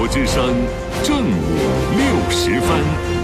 国之声正午60分。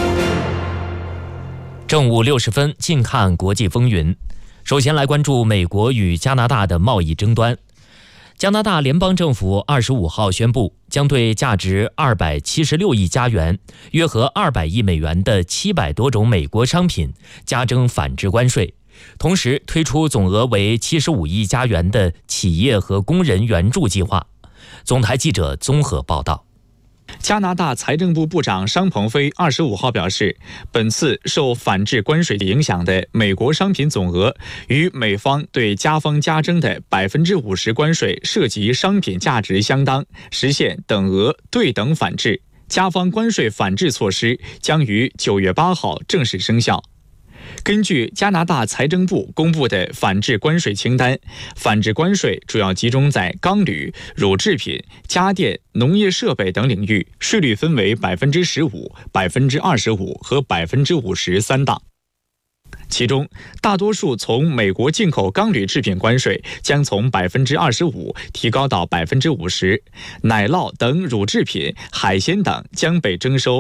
正午60分，近看国际风云。首先来关注美国与加拿大的贸易争端。加拿大联邦政府25号宣布，将对价值276亿加元（约合200亿美元）的700多种美国商品加征反制关税，同时推出总额为75亿加元的企业和工人援助计划。总台记者综合报道。 加拿大财政部部长商鹏飞25号表示，本次受反制关税影响的美国商品总额与美方对加方加征的50%关税涉及商品价值相当，实现等额对等反制。加方关税反制措施将于9月8号正式生效。根据加拿大财政部公布的反制关税清单，反制关税主要集中在钢铝、乳制品、家电、农业设备等领域，税率分为15%、25%和50%档。其中，大多数从美国进口钢铝制品关税将从25%提高到50%，奶酪等乳制品、海鲜等将被征收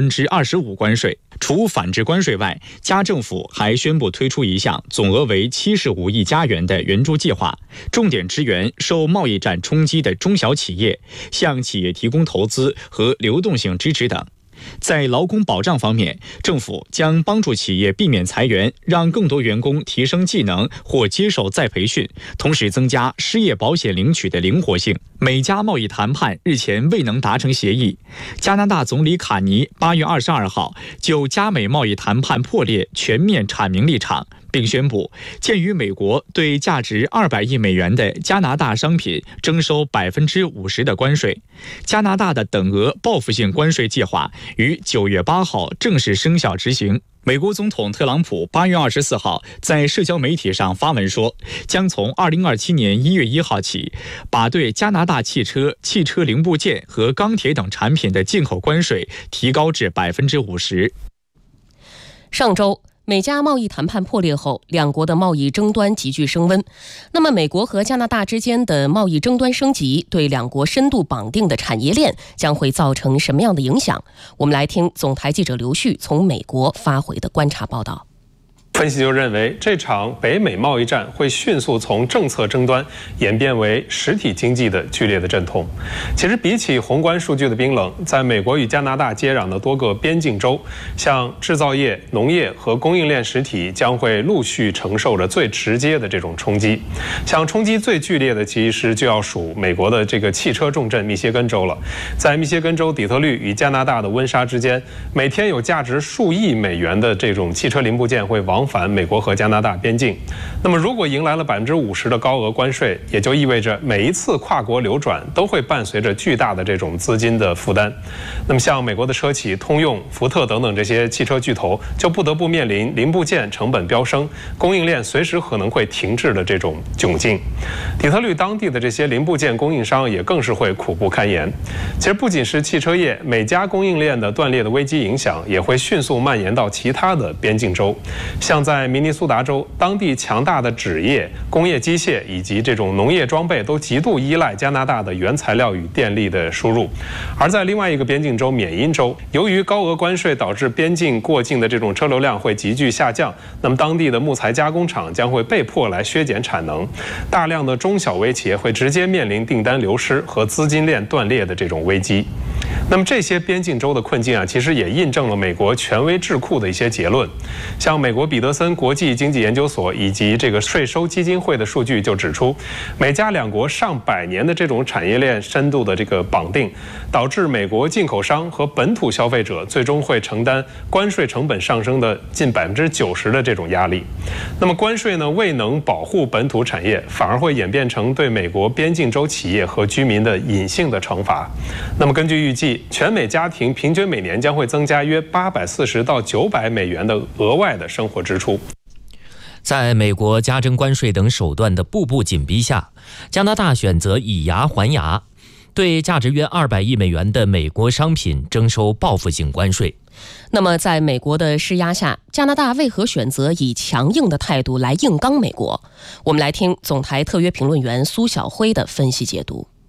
25%关税。除反制关税外，加政府还宣布推出一项总额为75亿加元的援助计划，重点支援受贸易战冲击的中小企业，向企业提供投资和流动性支持等。在劳工保障方面，政府将帮助企业避免裁员，让更多员工提升技能或接受再培训，同时增加失业保险领取的灵活性。美加贸易谈判日前未能达成协议，加拿大总理卡尼8月22号就加美贸易谈判破裂全面阐明立场，并宣布，鉴于美国对价值200亿美元的加拿大商品征收50%的关税，加拿大的等额报复性关税计划于9月8号正式生效执行。美国总统特朗普8月24号在社交媒体上发文说，将从2027年1月1号起，把对加拿大汽车、汽车零部件和钢铁等产品的进口关税提高至50%。 上周美加贸易谈判破裂后，两国的贸易争端急剧升温。那么，美国和加拿大之间的贸易争端升级，对两国深度绑定的产业链将会造成什么样的影响？我们来听总台记者刘旭从美国发回的观察报道。 分析就认为，这场北美贸易战会迅速从政策争端演变为实体经济的剧烈的阵痛。其实，比起宏观数据的冰冷，在美国与加拿大接壤的多个边境州，像制造业、农业和供应链实体将会陆续承受着最直接的这种冲击。像冲击最剧烈的，其实就要数美国的这个汽车重镇密歇根州了。在密歇根州底特律与加拿大的温莎之间，每天有价值数亿美元的这种汽车零部件会往返美国和加拿大边境。那么如果迎来了50%的高额关税，也就意味着每一次跨国流转都会伴随着巨大的这种资金的负担。那么像美国的车企通用、福特等等这些汽车巨头就不得不面临零部件成本飙升、供应链随时可能会停滞的这种窘境。底特律当地的这些零部件供应商也更是会苦不堪言。其实不仅是汽车业，美加供应链的断裂的危机影响也会迅速蔓延到其他的边境州。像在明尼苏达州，当地强大的纸业、工业机械以及这种农业装备都极度依赖加拿大的原材料与电力的输入。而在另外一个边境州缅因州，由于高额关税导致边境过境的这种车流量会急剧下降，那么当地的木材加工厂将会被迫来削减产能，大量的中小微企业会直接面临订单流失和资金链断裂的这种危机。那么这些边境州的困境其实也印证了美国权威智库的一些结论。像美国彼得森国际经济研究所以及这个税收基金会的数据就指出，美加两国上百年的这种产业链深度的这个绑定，导致美国进口商和本土消费者最终会承担关税成本上升的近90%的这种压力。那么关税呢，未能保护本土产业，反而会演变成对美国边境州企业和居民的隐性的惩罚。那么根据预计，全美家庭平均每年将会增加约840到900美元的额外的生活支出。 在美国加征关税等手段的步步紧逼下，加拿大选择以牙还牙，对价值约200亿美元的美国商品征收报复性关税。 那么在美国的施压下，加拿大为何选择以强硬的态度来硬刚美国？我们来听总台特约评论员苏晓辉的分析解读。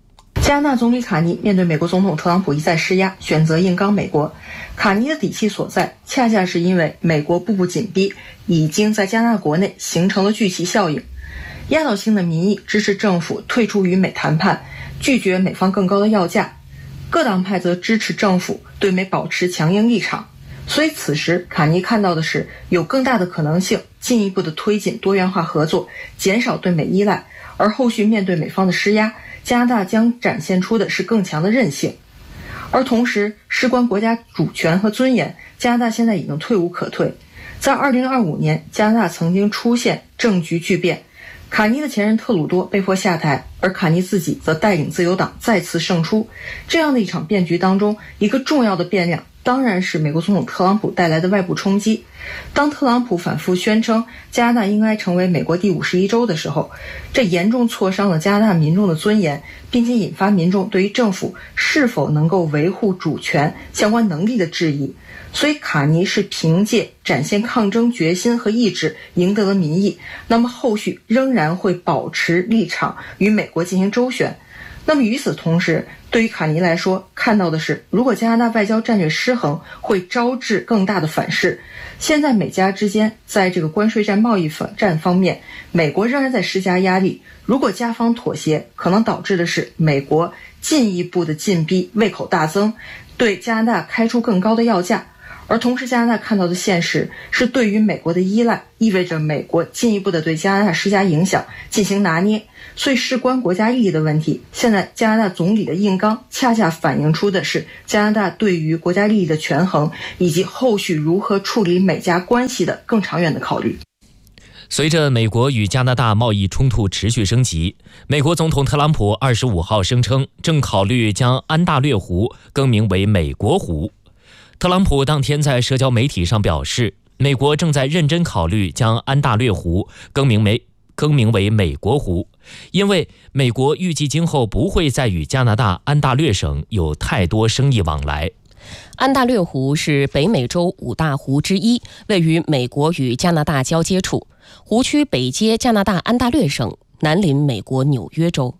加拿大总理卡尼面对美国总统特朗普一再施压，选择硬刚美国。卡尼的底气所在，恰恰是因为美国步步紧逼，已经在加拿大国内形成了聚集效应。压倒性的民意支持政府退出与美谈判，拒绝美方更高的要价；各党派则支持政府对美保持强硬立场。所以此时卡尼看到的是有更大的可能性进一步的推进多元化合作，减少对美依赖，而后续面对美方的施压，加拿大将展现出的是更强的韧性。而同时事关国家主权和尊严，加拿大现在已经退无可退。在2025年，加拿大曾经出现政局巨变，卡尼的前任特鲁多被迫下台，而卡尼自己则带领自由党再次胜出。这样的一场变局当中，一个重要的变量当然是美国总统特朗普带来的外部冲击。当特朗普反复宣称加拿大应该成为美国第51州的时候，这严重挫伤了加拿大民众的尊严，并且引发民众对于政府是否能够维护主权相关能力的质疑。所以卡尼是凭借展现抗争决心和意志赢得了民意，那么后续仍然会保持立场与美国进行周旋。那么与此同时，对于卡尼来说，看到的是如果加拿大外交战略失衡，会招致更大的反噬。现在美加之间在这个关税战、贸易战方面，美国仍然在施加压力，如果加方妥协，可能导致的是美国进一步的进逼，胃口大增，对加拿大开出更高的要价。而同时加拿大看到的现实是，对于美国的依赖意味着美国进一步的对加拿大施加影响，进行拿捏。所以事关国家利益的问题，现在加拿大总理的硬刚恰恰反映出的是加拿大对于国家利益的权衡，以及后续如何处理美加关系的更长远的考虑。 随着美国与加拿大贸易冲突持续升级，美国总统特朗普25号声称正考虑将安大略湖更名为美国湖。特朗普当天在社交媒体上表示，美国正在认真考虑将安大略湖更名为美国湖，因为美国预计今后不会再与加拿大安大略省有太多生意往来。 安大略湖是北美洲5大湖之一，位于美国与加拿大交接处，湖区北接加拿大安大略省，南临美国纽约州。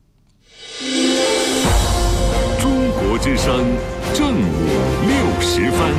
中国之声正午60分。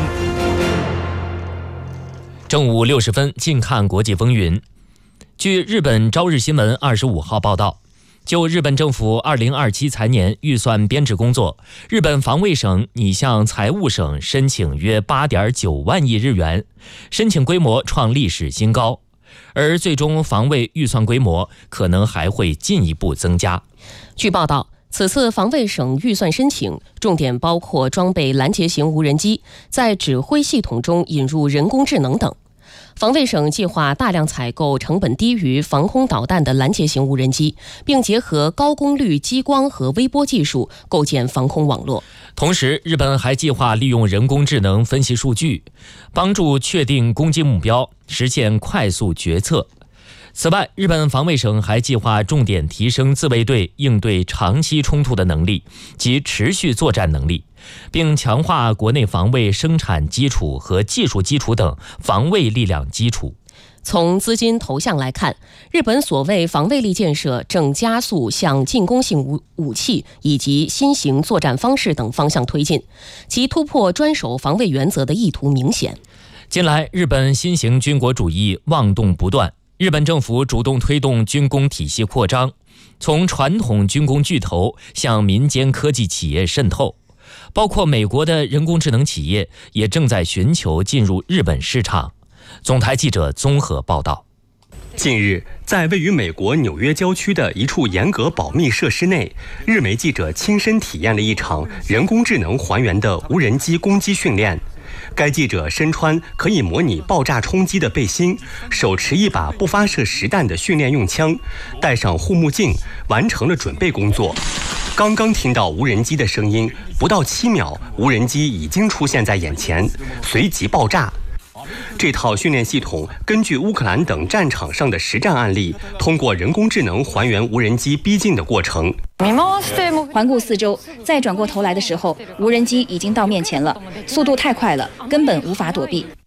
正午60分，近看国际风云。据日本朝日新闻25号报道，就日本政府2027财年预算编制工作，日本防卫省拟向财务省申请约 8.9 万亿日元，申请规模创历史新高，而最终防卫预算规模可能还会进一步增加。 据报道，此次防卫省预算申请重点包括装备拦截型无人机，在指挥系统中引入人工智能等。防卫省计划大量采购成本低于防空导弹的拦截型无人机，并结合高功率激光和微波技术构建防空网络。 同时，日本还计划利用人工智能分析数据，帮助确定攻击目标，实现快速决策。此外，日本防卫省还计划重点提升自卫队应对长期冲突的能力及持续作战能力，并强化国内防卫生产基础和技术基础等防卫力量基础。 从资金投向来看，日本所谓防卫力建设正加速向进攻性武器以及新型作战方式等方向推进，其突破专守防卫原则的意图明显。 近来，日本新型军国主义妄动不断，日本政府主动推动军工体系扩张，从传统军工巨头向民间科技企业渗透，包括美国的人工智能企业也正在寻求进入日本市场。总台记者综合报道。 近日，在位于美国纽约郊区的一处严格保密设施内，日媒记者亲身体验了一场人工智能还原的无人机攻击训练。该记者身穿可以模拟爆炸冲击的背心，手持一把不发射实弹的训练用枪，戴上护目镜，完成了准备工作。刚刚听到无人机的声音，不到7秒，无人机已经出现在眼前，随即爆炸。这套训练系统根据乌克兰等战场上的实战案例，通过人工智能还原无人机逼近的过程。 环顾四周，再转过头来的时候，无人机已经到面前了，速度太快了，根本无法躲避。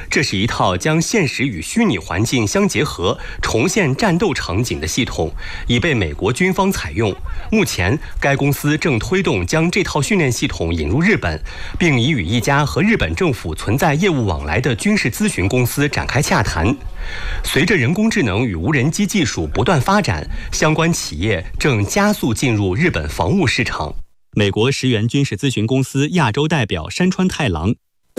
这是一套将现实与虚拟环境相结合，重现战斗场景的系统，已被美国军方采用。目前，该公司正推动将这套训练系统引入日本，并已与一家和日本政府存在业务往来的军事咨询公司展开洽谈。随着人工智能与无人机技术不断发展，相关企业正加速进入日本防务市场。美国石原军事咨询公司亚洲代表山川太郎，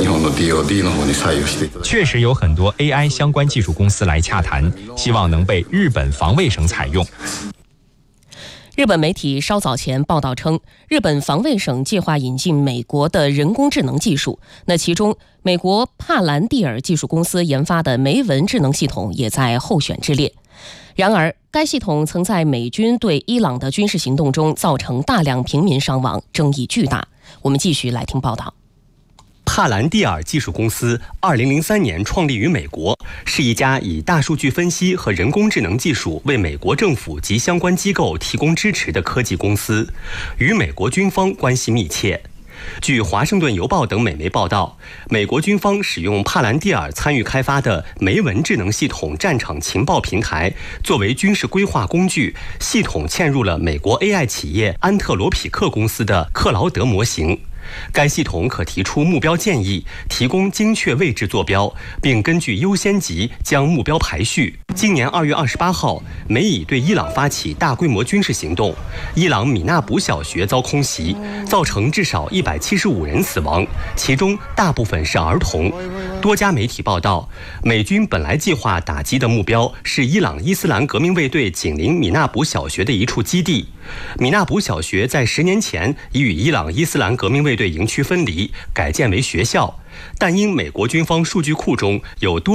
确实有很多 AI 相关技术公司来洽谈，希望能被日本防卫省采用。 日本媒体稍早前报道称，日本防卫省计划引进美国的人工智能技术，那其中美国帕兰蒂尔技术公司研发的梅文智能系统也在候选之列。然而，该系统曾在美军对伊朗的军事行动中造成大量平民伤亡，争议巨大。我们继续来听报道。 帕兰蒂尔技术公司2003年创立于美国，是一家以大数据分析和人工智能技术为美国政府及相关机构提供支持的科技公司，与美国军方关系密切。据《华盛顿邮报》等美媒报道，美国军方使用帕兰蒂尔参与开发的梅文智能系统战场情报平台作为军事规划工具，系统嵌入了美国 AI 企业安特罗匹克公司的克劳德模型。该系统可提出目标建议，提供精确位置坐标，并根据优先级将目标排序。今年2月28号，美以对伊朗发起大规模军事行动，伊朗米纳卜小学遭空袭，造成至少175人死亡，其中大部分是儿童。多家媒体报道，美军本来计划打击的目标是伊朗伊斯兰革命卫队紧邻米纳卜小学的一处基地。米纳卜小学在10年前已与伊朗伊斯兰革命卫队营区分离，改建为学校，但因美国军方数据库中有多